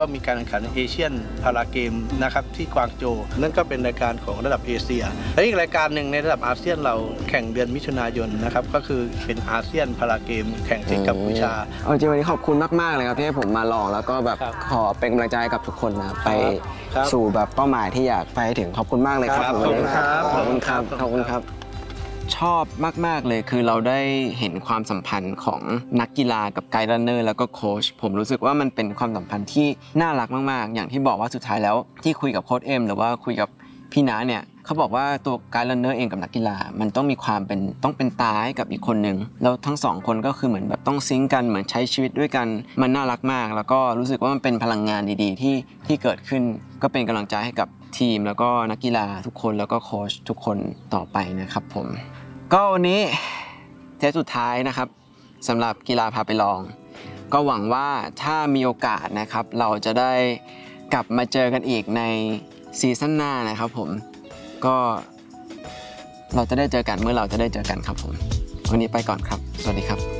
ก็มีการแข่งขันเอเชียนพาราเกมนะครับที่กวางโจวนั่นก็เป็นรายการของระดับเอเชียและอีกรายการหนึ่งในระดับอาเซียนเราแข่งเดือนมิถุนายนนะครับก็คือเป็นอาเซียนพาราเกมแข่งที่กัมพูชาจริงวันนี้ขอบคุณมากๆเลยครับที่ให้ผมมาลองแล้วก็แบบขอเป็นกำลังใจกับทุกคนนะไปสู่แบบเป้าหมายที่อยากไปถึงขอบคุณมากเลยครับขอบคุณครับขอบคุณครับขอบคุณครับชอบมากๆเลยคือเราได้เห็นความสัมพันธ์ของนักกีฬากับไกด์รันเนอร์แล้วก็โค้ชผมรู้สึกว่ามันเป็นความสัมพันธ์ที่น่ารักมากๆอย่างที่บอกว่าสุดท้ายแล้วที่คุยกับโค้ชเอ็มหรือว่าคุยกับพี่น้าเนี่ยเขาบอกว่าตัวไกด์รันเนอร์เองกับนักกีฬามันต้องมีความเป็นตาให้กับอีกคนนึงแล้วทั้งสองคนก็คือเหมือนแบบต้องซิงค์กันเหมือนใช้ชีวิตด้วยกันมันน่ารักมากแล้วก็รู้สึกว่ามันเป็นพลังงานดีๆที่เกิดขึ้นก็เป็นกำลังใจให้กับทีมแล้วก็นักกีฬาทุกคนแล้วก็โค้ชทุกคนต่อไปนะครับผมก็วันนี้เทปสุดท้ายนะครับสำหรับกีฬาพาไปลองก็หวังว่าถ้ามีโอกาสนะครับเราจะได้กลับมาเจอกันอีกในซีซั่นหน้านะครับผมก็เราจะได้เจอกันเมื่อเราจะได้เจอกันครับผมวันนี้ไปก่อนครับสวัสดีครับ